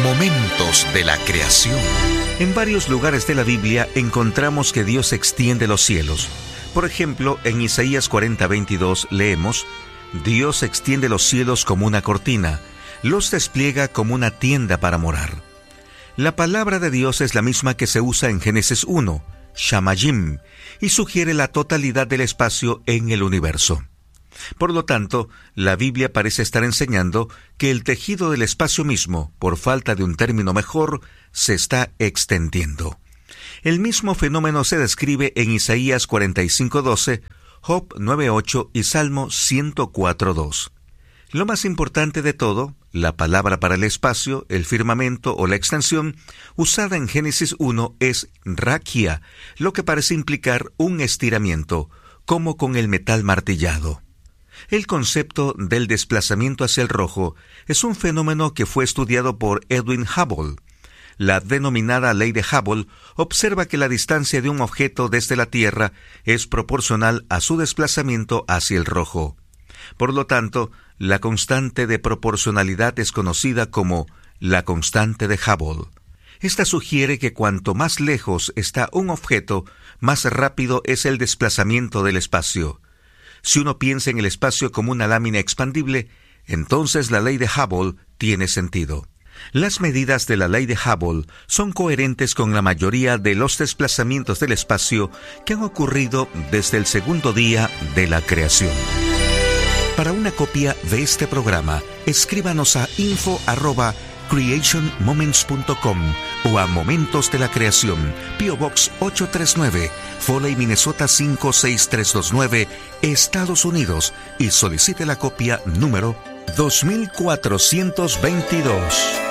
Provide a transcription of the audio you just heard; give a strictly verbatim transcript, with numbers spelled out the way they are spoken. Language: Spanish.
Momentos de la creación. En varios lugares de la Biblia encontramos que Dios extiende los cielos. Por ejemplo, en Isaías cuarenta veintidós leemos: Dios extiende los cielos como una cortina, los despliega como una tienda para morar. La palabra de Dios es la misma que se usa en Génesis uno, Shamayim, y sugiere la totalidad del espacio en el universo. Por lo tanto, la Biblia parece estar enseñando que el tejido del espacio mismo, por falta de un término mejor, se está extendiendo. El mismo fenómeno se describe en Isaías cuarenta y cinco doce, Job nueve ocho y Salmo ciento cuatro dos. Lo más importante de todo, la palabra para el espacio, el firmamento o la extensión, usada en Génesis uno es raquia, lo que parece implicar un estiramiento, como con el metal martillado. El concepto del desplazamiento hacia el rojo es un fenómeno que fue estudiado por Edwin Hubble. La denominada ley de Hubble observa que la distancia de un objeto desde la Tierra es proporcional a su desplazamiento hacia el rojo. Por lo tanto, la constante de proporcionalidad es conocida como la constante de Hubble. Esta sugiere que cuanto más lejos está un objeto, más rápido es el desplazamiento del espacio. Si uno piensa en el espacio como una lámina expandible, entonces la ley de Hubble tiene sentido. Las medidas de la ley de Hubble son coherentes con la mayoría de los desplazamientos del espacio que han ocurrido desde el segundo día de la creación. Para una copia de este programa, escríbanos a info arroba creation moments punto com o a Momentos de la Creación, P O Box ocho tres nueve, Foley, Minnesota cinco seis tres dos nueve, Estados Unidos, y solicite la copia número dos mil cuatrocientos veintidós.